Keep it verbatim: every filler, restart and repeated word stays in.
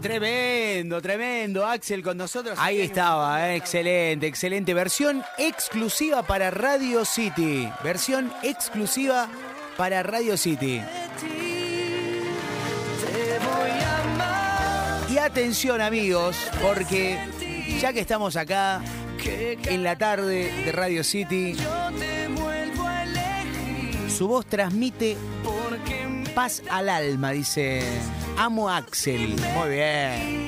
Tremendo, tremendo. Axel con nosotros. Ahí estaba, eh, excelente, excelente. Versión exclusiva para Radio City. Versión exclusiva para Radio City. Y atención, amigos, porque ya que estamos acá en la tarde de Radio City, su voz transmite paz al alma, dice. Amo a Axel. Muy bien.